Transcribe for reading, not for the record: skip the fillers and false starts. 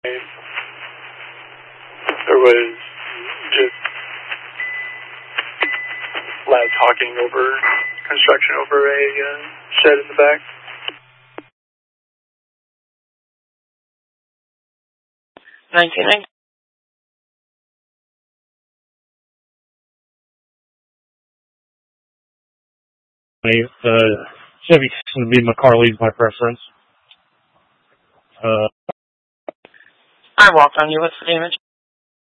There was just loud talking over construction over a shed in the back. 1990. Chevy would be McCarley's my preference. I walked on you. What's the damage?